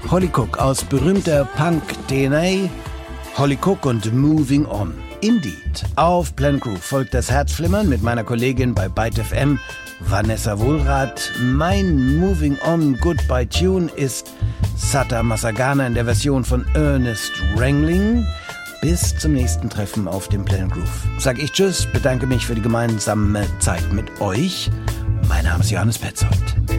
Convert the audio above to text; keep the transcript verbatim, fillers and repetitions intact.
Holly Cook aus berühmter Punk-D N A. Holly Cook und Moving On. Indeed. Auf Planet Groove folgt das Herzflimmern mit meiner Kollegin bei Byte F M, Vanessa Wohlrath. Mein Moving On Goodbye Tune ist Sata Masagana in der Version von Ernest Wrangling. Bis zum nächsten Treffen auf dem Planet Groove. Sag ich Tschüss, bedanke mich für die gemeinsame Zeit mit euch. Mein Name ist Johannes Petzold.